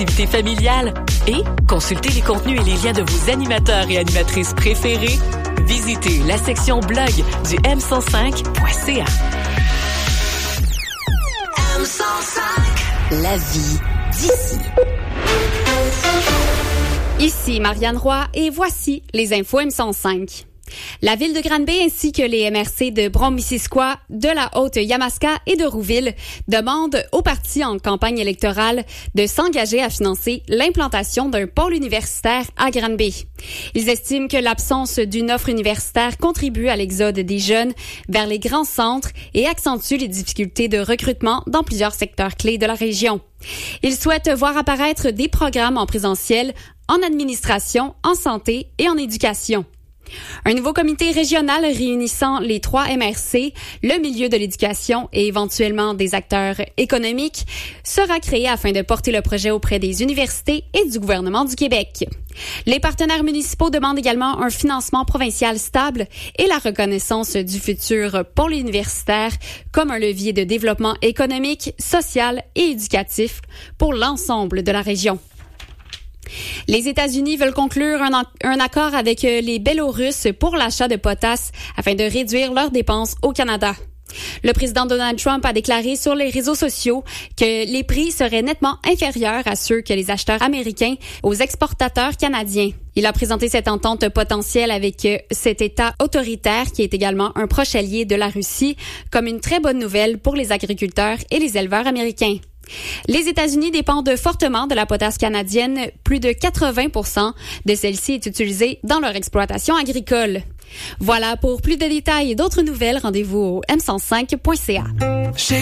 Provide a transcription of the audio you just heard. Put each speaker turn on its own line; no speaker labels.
activités familiales et consultez les contenus et les liens de vos animateurs et animatrices préférés. Visitez la section blog du m105.ca. M105. La vie d'ici.
Ici Marianne Roy et voici les infos M105. La ville de Granby ainsi que les MRC de Brome-Missisquoi, de la Haute-Yamaska et de Rouville demandent aux partis en campagne électorale de s'engager à financer l'implantation d'un pôle universitaire à Granby. Ils estiment que l'absence d'une offre universitaire contribue à l'exode des jeunes vers les grands centres et accentue les difficultés de recrutement dans plusieurs secteurs clés de la région. Ils souhaitent voir apparaître des programmes en présentiel, en administration, en santé et en éducation. Un nouveau comité régional réunissant les 3 MRC, le milieu de l'éducation et éventuellement des acteurs économiques sera créé afin de porter le projet auprès des universités et du gouvernement du Québec. Les partenaires municipaux demandent également un financement provincial stable et la reconnaissance du futur pôle universitaire comme un levier de développement économique, social et éducatif pour l'ensemble de la région. Les États-Unis veulent conclure un accord avec les Biélorusses pour l'achat de potasse afin de réduire leurs dépenses au Canada. Le président Donald Trump a déclaré sur les réseaux sociaux que les prix seraient nettement inférieurs à ceux que les acheteurs américains aux exportateurs canadiens. Il a présenté cette entente potentielle avec cet État autoritaire qui est également un proche allié de la Russie comme une très bonne nouvelle pour les agriculteurs et les éleveurs américains. Les États-Unis dépendent fortement de la potasse canadienne. Plus de 80% de celle-ci est utilisée dans leur exploitation agricole. Voilà, pour plus de détails et d'autres nouvelles, rendez-vous au m105.ca.